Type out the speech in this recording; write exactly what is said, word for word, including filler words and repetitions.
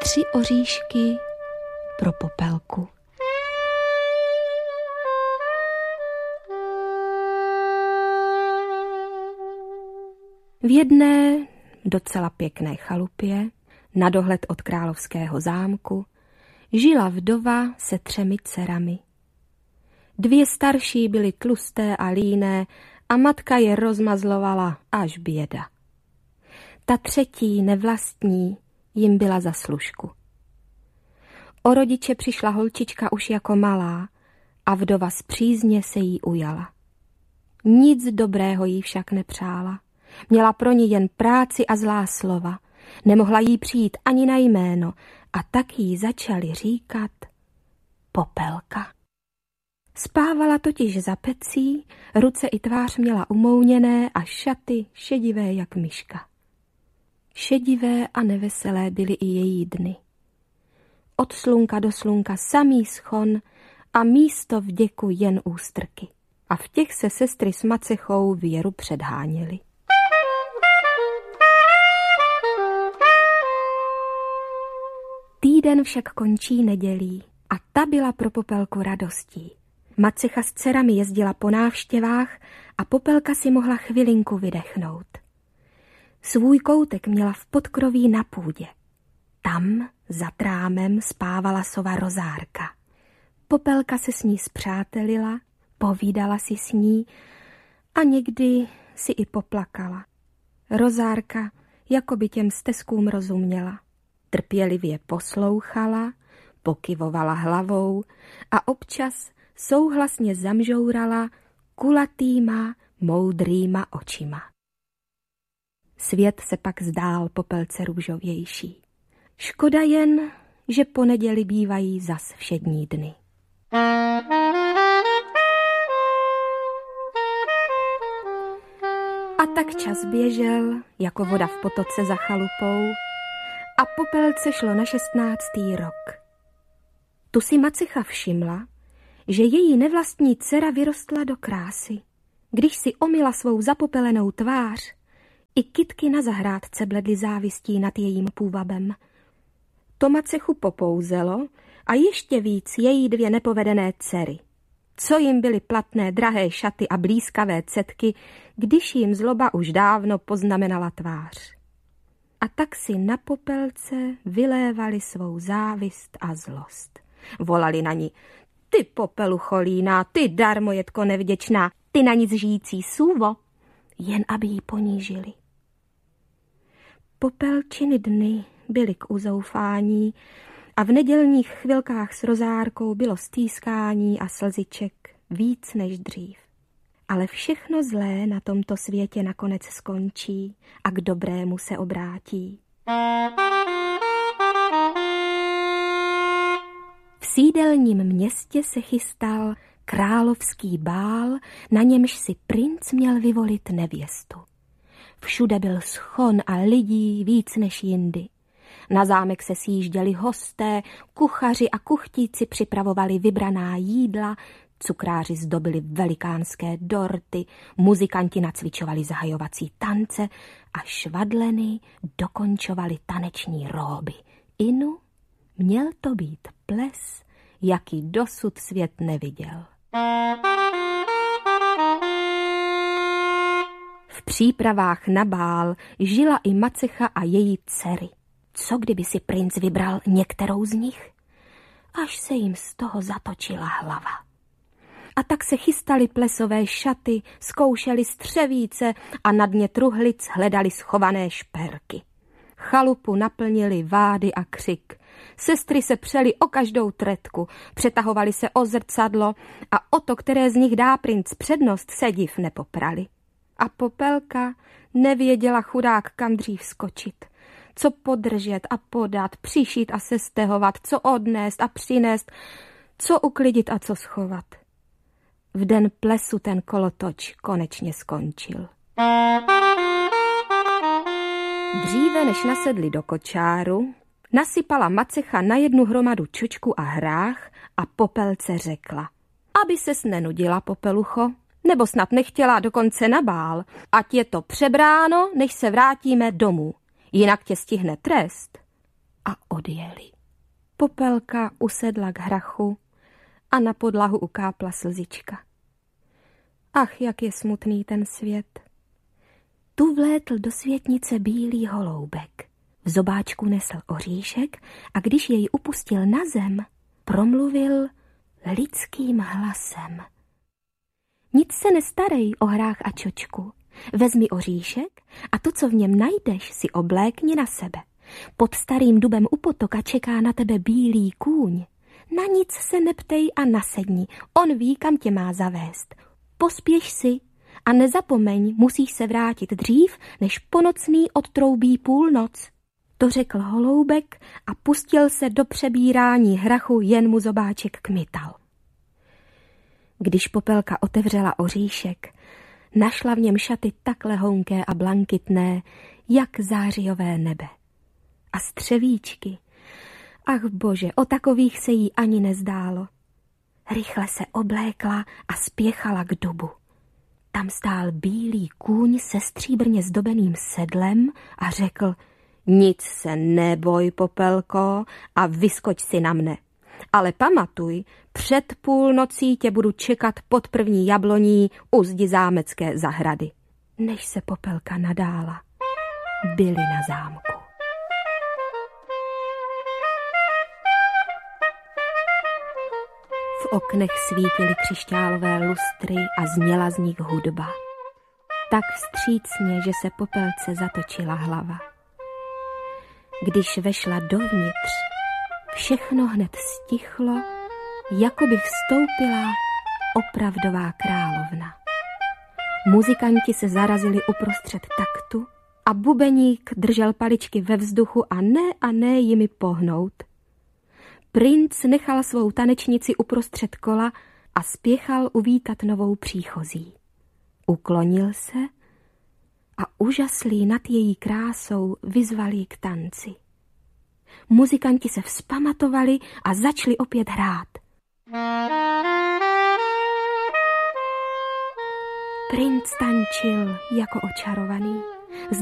tři oříšky pro Popelku. V jedné docela pěkné chalupě, na dohled od královského zámku, žila vdova se třemi dcerami. Dvě starší byly tlusté a líné a matka je rozmazlovala až běda. Ta třetí, nevlastní, jim byla za služku. O rodiče přišla holčička už jako malá a vdova zpřízně se jí ujala. Nic dobrého jí však nepřála. Měla pro ní jen práci a zlá slova. Nemohla jí přijít ani na jméno a tak jí začali říkat Popelka. Spávala totiž za pecí, ruce i tvář měla umouněné a šaty šedivé jak myška. Šedivé a neveselé byly i její dny. Od slunka do slunka samý schon a místo vděku jen ústrky. A v těch se sestry s macechou Věru předháněly. Týden však končí nedělí a ta byla pro Popelku radostí. Macecha s dcerami jezdila po návštěvách a Popelka si mohla chvilinku vydechnout. Svůj koutek měla v podkroví na půdě. Tam za trámem spávala sova Rozárka. Popelka se s ní spřátelila, povídala si s ní a někdy si i poplakala. Rozárka jako by těm steskům rozuměla. Trpělivě poslouchala, pokyvovala hlavou a občas souhlasně zamžourala kulatýma, moudrýma očima. Svět se pak zdál Popelce růžovější. Škoda jen, že po neděli bývají zas všední dny. A tak čas běžel, jako voda v potoce za chalupou, a Popelce šlo na šestnáctý rok. Tu si macecha všimla, že její nevlastní dcera vyrostla do krásy. Když si omyla svou zapopelenou tvář, i kytky na zahrádce bledly závistí nad jejím půvabem. To macechu popouzelo a ještě víc její dvě nepovedené dcery. Co jim byly platné drahé šaty a blízkavé cetky, když jim zloba už dávno poznamenala tvář. A tak si na Popelce vylévali svou závist a zlost. Volali na ní: ty popelucholíná, ty darmojetko nevděčná, ty na nic žijící sůvo, jen aby jí ponížili. Popelčiny dny byly k uzoufání a v nedělních chvilkách s Rozárkou bylo stýskání a slziček víc než dřív. Ale všechno zlé na tomto světě nakonec skončí a k dobrému se obrátí. V sídelním městě se chystal královský bál, na němž si princ měl vyvolit nevěstu. Všude byl schon a lidí víc než jindy. Na zámek se sjížděli hosté, kuchaři a kuchtíci připravovali vybraná jídla, cukráři zdobili velikánské dorty, muzikanti nacvičovali zahajovací tance a švadleny dokončovali taneční róby. Inu, měl to být ples, jaký dosud svět neviděl. V přípravách na bál žila i macecha a její dcery. Co kdyby si princ vybral některou z nich? Až se jim z toho zatočila hlava. A tak se chystali plesové šaty, zkoušeli střevíce a na dně truhlic hledali schované šperky. Chalupu naplnili vády a křik. Sestry se přeli o každou tretku, přetahovali se o zrcadlo a o to, které z nich dá princ přednost, se div nepoprali. A Popelka nevěděla chudák kam dřív skočit. Co podržet a podat, přišít a sestehovat, co odnést a přinést, co uklidit a co schovat. V den plesu ten kolotoč konečně skončil. Dříve než nasedli do kočáru, nasypala macecha na jednu hromadu čočku a hrách a Popelce řekla: aby ses nenudila, Popelucho, nebo snad nechtěla dokonce na bál, ať je to přebráno, než se vrátíme domů, jinak tě stihne trest. a odjeli. Popelka usedla k hrachu a na podlahu ukápla slzička. Ach, jak je smutný ten svět. Tu vlétl do světnice bílý holoubek. V zobáčku nesl oříšek a když jej upustil na zem, promluvil lidským hlasem. Nic se nestarej o hrách a čočku. Vezmi oříšek a to, co v něm najdeš, si oblékni na sebe. Pod starým dubem u potoka čeká na tebe bílý kůň. Na nic se neptej a nasedni, on ví, kam tě má zavést. Pospěš si a nezapomeň, musíš se vrátit dřív, než ponocný odtroubí půlnoc. To řekl holoubek a pustil se do přebírání hrachu, jen mu zobáček kmital. Když Popelka otevřela oříšek, našla v něm šaty tak lehonké a blankitné, jak zářijové nebe. A střevíčky. Ach bože, o takových se jí ani nezdálo. Rychle se oblékla a spěchala k dubu. Tam stál bílý kůň se stříbrně zdobeným sedlem a řekl: Nic se neboj, Popelko, a vyskoč si na mne. Ale pamatuj, před půlnocí tě budu čekat pod první jabloní u zdi zámecké zahrady. Než se Popelka nadála, byli na zámku. V oknech svítily křišťálové lustry a zněla z nich hudba. Tak vstřícně, že se Popelce zatočila hlava. Když vešla dovnitř, všechno hned stichlo, jako by vstoupila opravdová královna. Muzikanti se zarazili uprostřed taktu a bubeník držel paličky ve vzduchu a ne a ne jimi pohnout. Princ nechal svou tanečnici uprostřed kola a spěchal uvítat novou příchozí. Uklonil se a úžaslí nad její krásou vyzval ji k tanci. Muzikanti se vzpamatovali a začali opět hrát. Princ tančil jako očarovaný.